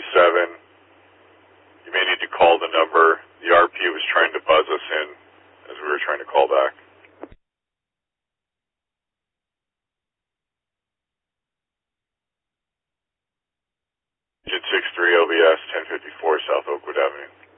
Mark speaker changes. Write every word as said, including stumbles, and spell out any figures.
Speaker 1: seven. You may need to call the number. The R P was trying to buzz us in as we were trying to call back. Digit six three O B S, ten fifty-four South Oakwood Avenue.